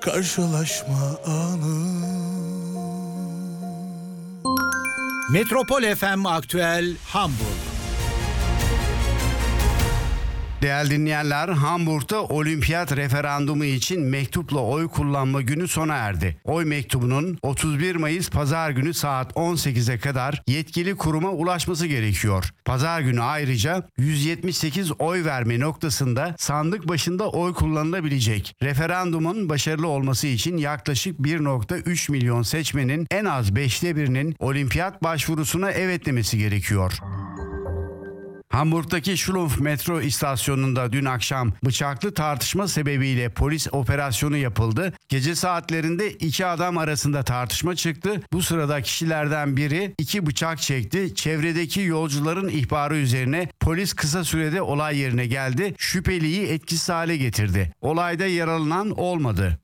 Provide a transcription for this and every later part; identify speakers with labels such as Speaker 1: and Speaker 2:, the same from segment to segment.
Speaker 1: karşılaşma anı.
Speaker 2: Metropol FM Aktüel Hamburg.
Speaker 3: Değerli dinleyenler, Hamburg'da olimpiyat referandumu için mektupla oy kullanma günü sona erdi. Oy mektubunun 31 Mayıs Pazar günü saat 18'e kadar yetkili kuruma ulaşması gerekiyor. Pazar günü ayrıca 178 oy verme noktasında sandık başında oy kullanılabilecek. Referandumun başarılı olması için yaklaşık 1,3 milyon seçmenin en az 1/5'inin olimpiyat başvurusuna evet demesi gerekiyor. Hamburg'daki Schlumpf metro istasyonunda dün akşam bıçaklı tartışma sebebiyle polis operasyonu yapıldı. Gece saatlerinde iki adam arasında tartışma çıktı. Bu sırada kişilerden biri 2 bıçak çekti. Çevredeki yolcuların ihbarı üzerine polis kısa sürede olay yerine geldi. Şüpheliyi etkisiz hale getirdi. Olayda yaralanan olmadı.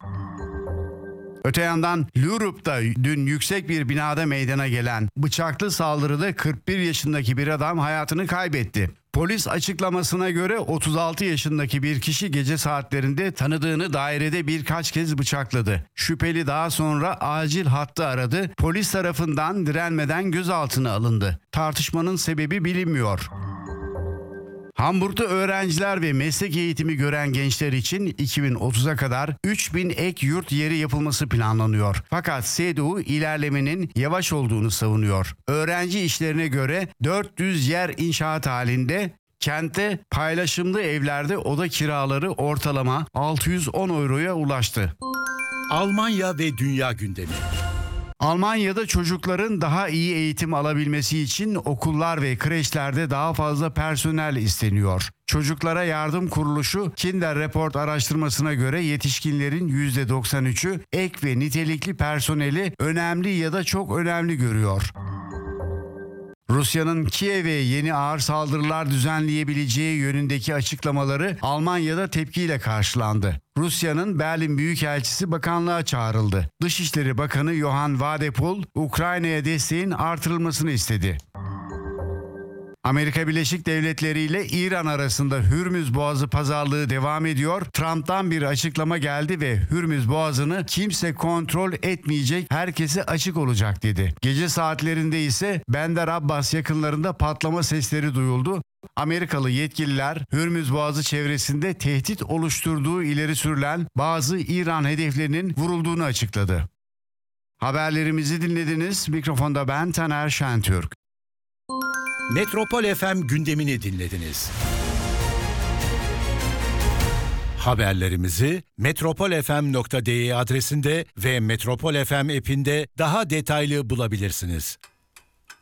Speaker 3: Öte yandan Lürup'ta dün yüksek bir binada meydana gelen bıçaklı saldırıda 41 yaşındaki bir adam hayatını kaybetti. Polis açıklamasına göre 36 yaşındaki bir kişi gece saatlerinde tanıdığını dairede birkaç kez bıçakladı. Şüpheli daha sonra acil hattı aradı. Polis tarafından direnmeden gözaltına alındı. Tartışmanın sebebi bilinmiyor. Hamburg'da öğrenciler ve meslek eğitimi gören gençler için 2030'a kadar 3000 ek yurt yeri yapılması planlanıyor. Fakat CDU ilerlemenin yavaş olduğunu savunuyor. Öğrenci işlerine göre 400 yer inşaat halinde, kentte paylaşımlı evlerde oda kiraları ortalama 610 euroya ulaştı.
Speaker 2: Almanya ve dünya gündemi.
Speaker 3: Almanya'da çocukların daha iyi eğitim alabilmesi için okullar ve kreşlerde daha fazla personel isteniyor. Çocuklara Yardım Kuruluşu Kinder Report araştırmasına göre yetişkinlerin %93'ü ek ve nitelikli personeli önemli ya da çok önemli görüyor. Rusya'nın Kiev'e yeni ağır saldırılar düzenleyebileceği yönündeki açıklamaları Almanya'da tepkiyle karşılandı. Rusya'nın Berlin Büyükelçisi bakanlığa çağrıldı. Dışişleri Bakanı Johann Wadephul, Ukrayna'ya desteğin artırılmasını istedi. Amerika Birleşik Devletleri ile İran arasında Hürmüz Boğazı pazarlığı devam ediyor. Trump'tan bir açıklama geldi ve Hürmüz Boğazı'nı kimse kontrol etmeyecek, herkese açık olacak dedi. Gece saatlerinde ise Bandar Abbas yakınlarında patlama sesleri duyuldu. Amerikalı yetkililer Hürmüz Boğazı çevresinde tehdit oluşturduğu ileri sürülen bazı İran hedeflerinin vurulduğunu açıkladı. Haberlerimizi dinlediniz. Mikrofonda ben Taner Şentürk.
Speaker 2: Metropol FM gündemini dinlediniz. Haberlerimizi metropolfm.de adresinde ve Metropol FM app'inde daha detaylı bulabilirsiniz.